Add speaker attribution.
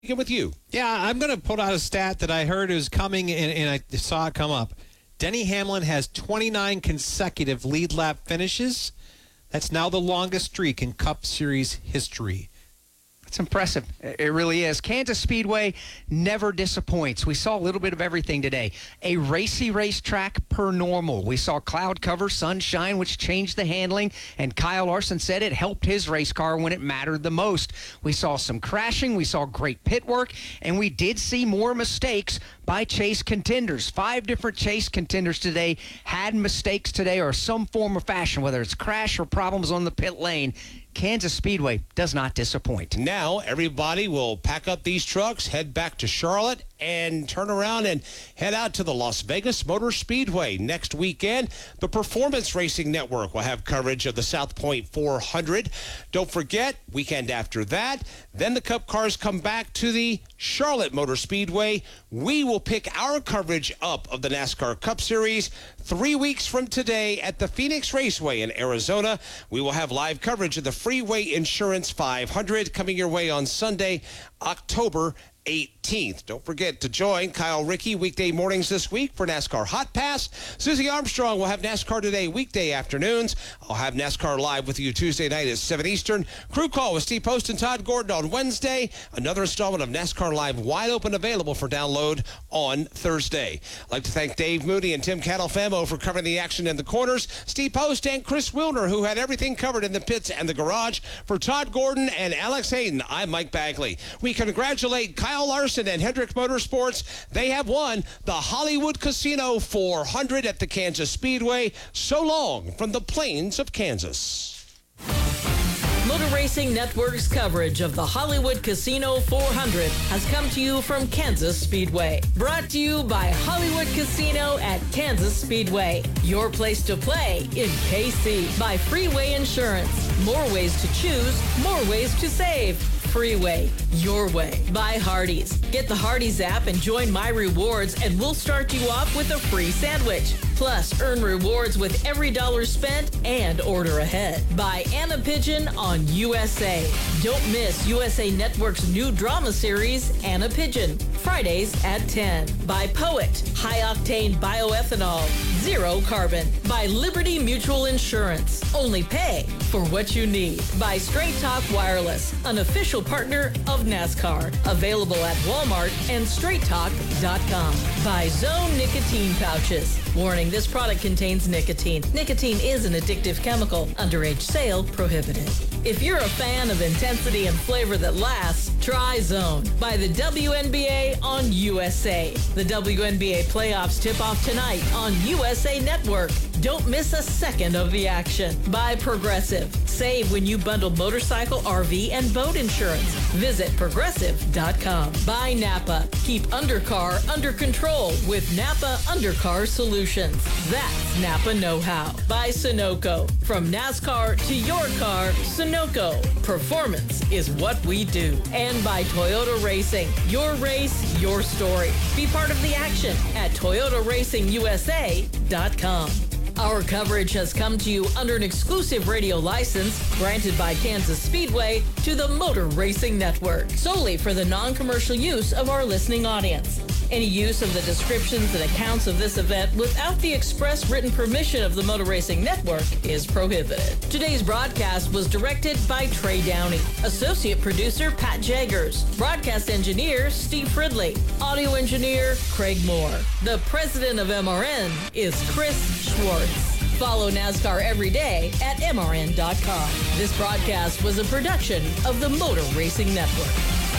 Speaker 1: Begin with you.
Speaker 2: Yeah, I'm going to put out a stat that I heard is coming, and I saw it come up. Denny Hamlin has 29 consecutive lead lap finishes. That's now the longest streak in Cup Series history.
Speaker 3: It's impressive. It really is. Kansas Speedway never disappoints. We saw a little bit of everything today. A racy racetrack per normal. We saw cloud cover, sunshine, which changed the handling, and Kyle Larson said it helped his race car when it mattered the most. We saw some crashing. We saw great pit work, and we did see more mistakes by chase contenders. 5 different chase contenders today had mistakes today or some form of fashion, whether it's crash or problems on the pit lane. Kansas Speedway does not disappoint.
Speaker 1: Now everybody will pack up these trucks, head back to Charlotte, and turn around and head out to the Las Vegas Motor Speedway. Next weekend, the Performance Racing Network will have coverage of the South Point 400. Don't forget, weekend after that, then the Cup cars come back to the Charlotte Motor Speedway. We will pick our coverage up of the NASCAR Cup Series 3 weeks from today at the Phoenix Raceway in Arizona. We will have live coverage of the Freeway Insurance 500 coming your way on Sunday, October 18th. Don't forget to join Kyle Rickey weekday mornings this week for NASCAR Hot Pass. Susie Armstrong will have NASCAR Today weekday afternoons. I'll have NASCAR Live with you Tuesday night at 7 Eastern. Crew Call with Steve Post and Todd Gordon on Wednesday. Another installment of NASCAR Live wide open available for download on Thursday. I'd like to thank Dave Moody and Tim Catalfamo for covering the action in the corners. Steve Post and Chris Wilner, who had everything covered in the pits and the garage. For Todd Gordon and Alex Hayden, I'm Mike Bagley. We congratulate Kyle Larson and Hendrick Motorsports. They have won the Hollywood Casino 400 at the Kansas Speedway. So long from the plains of Kansas.
Speaker 4: Motor Racing Network's coverage of the Hollywood Casino 400 has come to you from Kansas Speedway. Brought to you by Hollywood Casino at Kansas Speedway. Your place to play in KC. By Freeway Insurance. More ways to choose, more ways to save. Freeway, your way. By Hardee's. Get the Hardee's app and join My Rewards, and we'll start you off with a free sandwich. Plus, earn rewards with every dollar spent and order ahead. By Anna Pigeon on USA. Don't miss USA Network's new drama series, Anna Pigeon, Fridays at 10. By Poet, high-octane bioethanol, zero carbon. By Liberty Mutual Insurance, only pay for what you need. By Straight Talk Wireless, an official partner of NASCAR. Available at Walmart and straighttalk.com. By Zone Nicotine Pouches. Warning, this product contains nicotine. Nicotine is an addictive chemical. Underage sale prohibited. If you're a fan of intensity and flavor that lasts, try Zone. By the WNBA on USA. The WNBA playoffs tip off tonight on USA Network. Don't miss a second of the action. By Progressive. Save when you bundle motorcycle, RV, and boat insurance. Visit progressive.com. By Napa. Keep undercar under control with Napa Undercar Solutions. That's Napa know-how. By Sunoco. From NASCAR to your car, Sunoco. Performance is what we do. And by Toyota Racing. Your race, your story. Be part of the action at ToyotaRacingUSA.com. Our coverage has come to you under an exclusive radio license granted by Kansas Speedway to the Motor Racing Network, solely for the non-commercial use of our listening audience. Any use of the descriptions and accounts of this event without the express written permission of the Motor Racing Network is prohibited. Today's broadcast was directed by Trey Downey. Associate producer Pat Jaggers. Broadcast engineer Steve Fridley. Audio engineer Craig Moore. The president of MRN is Chris Schwartz. Follow NASCAR every day at MRN.com. This broadcast was a production of the Motor Racing Network.